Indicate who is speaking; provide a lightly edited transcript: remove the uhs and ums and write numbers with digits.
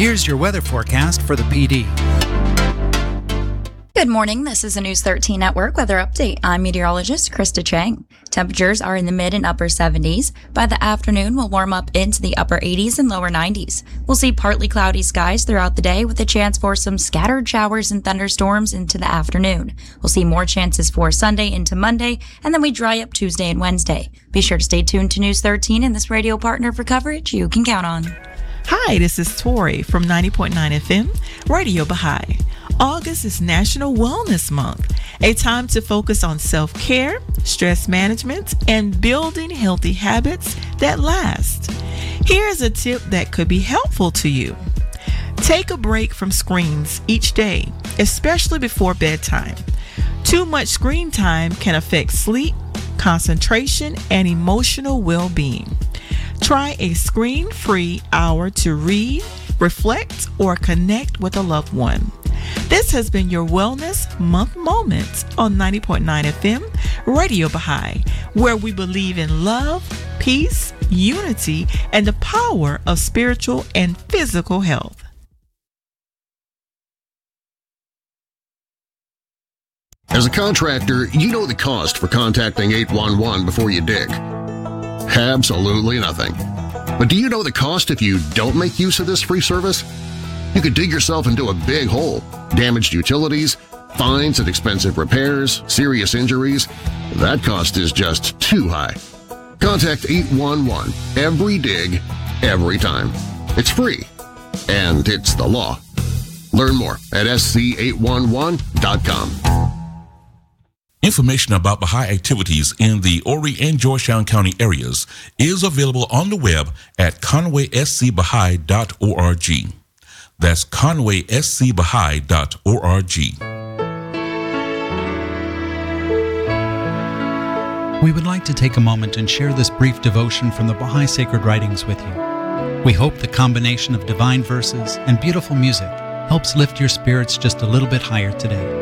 Speaker 1: Here's your weather forecast for the PD.
Speaker 2: Good morning. This is a News 13 Network weather update. I'm meteorologist Krista Chang. Temperatures are in the mid and upper 70s. By the afternoon, we'll warm up into the upper 80s and lower 90s. We'll see partly cloudy skies throughout the day with a chance for some scattered showers and thunderstorms into the afternoon. We'll see more chances for Sunday into Monday, and then we dry up Tuesday and Wednesday. Be sure to stay tuned to News 13 and this radio partner for coverage you can count on.
Speaker 3: Hi, this is Tori from 90.9 FM, Radio Baha'i. August is National Wellness Month, a time to focus on self-care, stress management, and building healthy habits that last. Here's a tip that could be helpful to you. Take a break from screens each day, especially before bedtime. Too much screen time can affect sleep, concentration, and emotional well-being. Try a screen-free hour to read, reflect, or connect with a loved one. This has been your Wellness Month Moment on 90.9 FM, Radio Baha'i, where we believe in love, peace, unity, and the power of spiritual and physical health.
Speaker 4: As a contractor, you know the cost for contacting 811 before you dig. Absolutely nothing. But do you know the cost if you don't make use of this free service? You could dig yourself into a big hole, damaged utilities, fines and expensive repairs, serious injuries. That cost is just too high. Contact 811 every dig, every time. It's free, and it's the law. Learn more at sc811.com.
Speaker 5: Information about Baha'i activities in the Horry and Georgetown County areas is available on the web at conwayscbaha'i.org. That's conwayscbaha'i.org.
Speaker 1: We would like to take a moment and share this brief devotion from the Baha'i Sacred Writings with you. We hope the combination of divine verses and beautiful music helps lift your spirits just a little bit higher today.